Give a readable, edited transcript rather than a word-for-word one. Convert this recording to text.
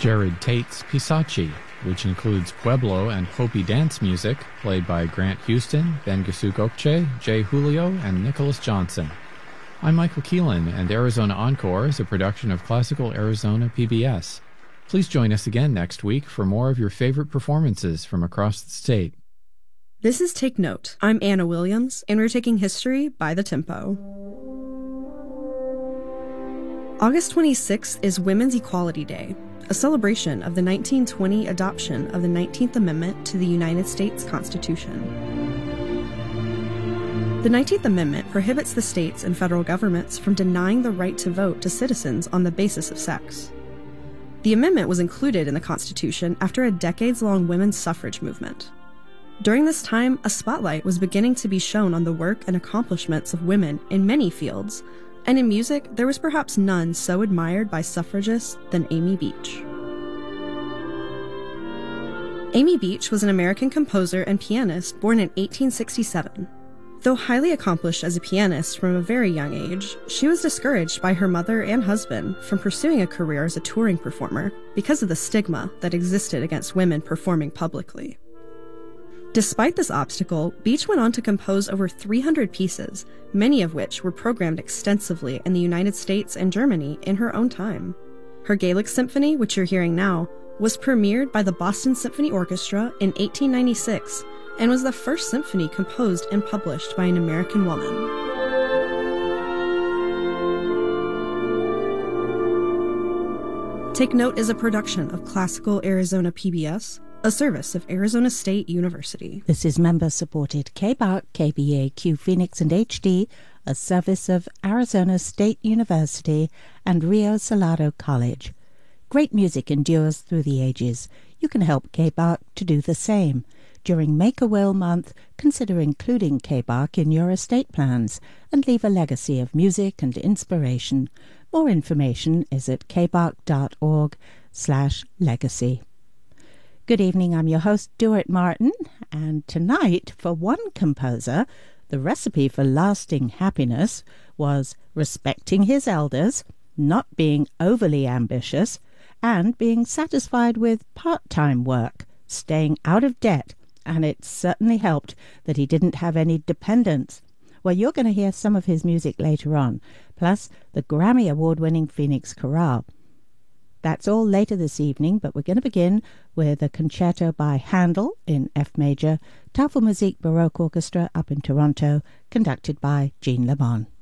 Jared Tate's Pisachi, which includes Pueblo and Hopi dance music, played by Grant Houston, Ben Gasuk-Okche, Jay Julio, and Nicholas Johnson. I'm Michael Keelan, and Arizona Encore is a production of Classical Arizona PBS. Please join us again next week for more of your favorite performances from across the state. This is Take Note. I'm Anna Williams, and we're taking history by the tempo. August 26th is Women's Equality Day, a celebration of the 1920 adoption of the 19th Amendment to the United States Constitution. The 19th Amendment prohibits the states and federal governments from denying the right to vote to citizens on the basis of sex. The amendment was included in the Constitution after a decades-long women's suffrage movement. During this time, a spotlight was beginning to be shown on the work and accomplishments of women in many fields, and in music, there was perhaps none so admired by suffragists than Amy Beach. Amy Beach was an American composer and pianist born in 1867. Though highly accomplished as a pianist from a very young age, she was discouraged by her mother and husband from pursuing a career as a touring performer because of the stigma that existed against women performing publicly. Despite this obstacle, Beach went on to compose over 300 pieces, many of which were programmed extensively in the United States and Germany in her own time. Her Gaelic Symphony, which you're hearing now, was premiered by the Boston Symphony Orchestra in 1896 and was the first symphony composed and published by an American woman. Take Note is a production of Classical Arizona PBS, a service of Arizona State University. This is member-supported KBAQ, KBAQ Phoenix and HD, a service of Arizona State University and Rio Salado College. Great music endures through the ages. You can help KBAQ to do the same. During Make-A-Will Month, consider including KBAQ in your estate plans and leave a legacy of music and inspiration. More information is at kbaq.org/legacy. Good evening, I'm your host, Stuart Martin, and tonight, for one composer, the recipe for lasting happiness was respecting his elders, not being overly ambitious, and being satisfied with part-time work, staying out of debt, and it certainly helped that he didn't have any dependents. Well, you're going to hear some of his music later on, plus the Grammy Award-winning Phoenix Chorale. That's all later this evening, but we're going to begin with a concerto by Handel in F major, Tafelmusik Baroque Orchestra up in Toronto, conducted by Jean Le Bon.